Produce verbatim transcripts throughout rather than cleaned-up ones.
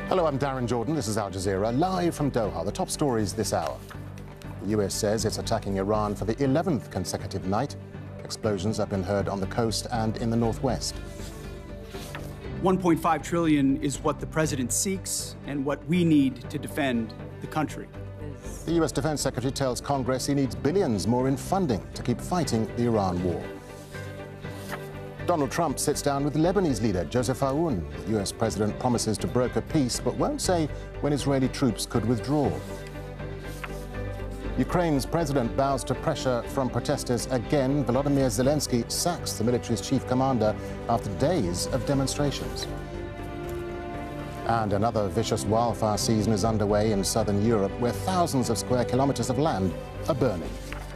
Hello, I'm Darren Jordan. This is Al Jazeera, live from Doha. The top stories this hour. The U S says it's attacking Iran for the eleventh consecutive night. Explosions have been heard on the coast and in the northwest. one point five trillion dollars is what the president seeks and what we need to defend the country. The U S Defense Secretary tells Congress he needs billions more in funding to keep fighting the Iran war. Donald Trump sits down with Lebanese leader Joseph Aoun. The U S president promises to broker peace, but won't say when Israeli troops could withdraw. Ukraine's president bows to pressure from protesters again. Volodymyr Zelensky sacks the military's chief commander after days of demonstrations. And another vicious wildfire season is underway in southern Europe, where thousands of square kilometers of land are burning.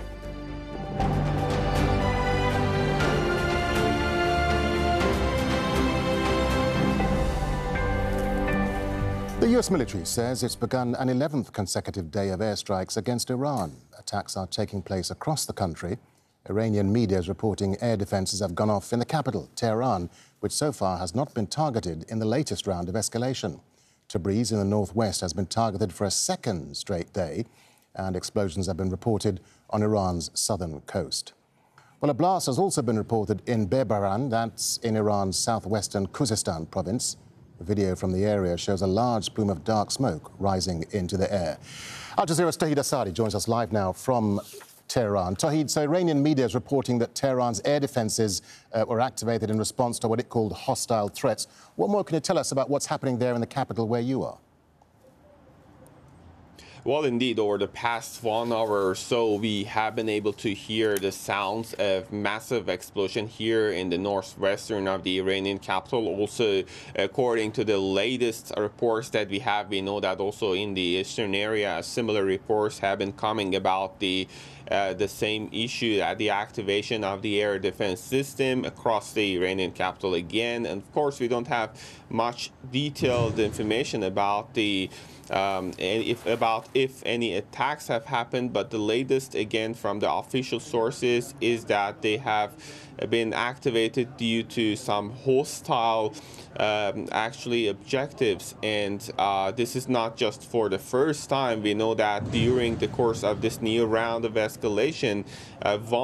The U S military says it's begun an eleventh consecutive day of airstrikes against Iran. Attacks are taking place across the country. Iranian media is reporting air defenses have gone off in the capital, Tehran, which so far has not been targeted in the latest round of escalation. Tabriz in the northwest has been targeted for a second straight day, and explosions have been reported on Iran's southern coast. Well, a blast has also been reported in Bebaran, that's in Iran's southwestern Khuzestan province. A video from the area shows a large plume of dark smoke rising into the air. Al Jazeera's Tawhid Asadi joins us live now from Tehran. Tawhid, so Iranian media is reporting that Tehran's air defences uh, were activated in response to what it called hostile threats. What more can you tell us about what's happening there in the capital where you are? Well, indeed, over the past one hour or so, we have been able to hear the sounds of massive explosion here in the northwestern of the Iranian capital. Also, according to the latest reports that we have, we know that also in the eastern area, similar reports have been coming about the Uh, the same issue at the activation of the air defense system across the Iranian capital again. And of course, we don't have much detailed information about the um, if about if any attacks have happened, but the latest again from the official sources is that they have been activated due to some hostile um, actually objectives, and uh, this is not just for the first time. We know that during the course of this new round of escalation, uh,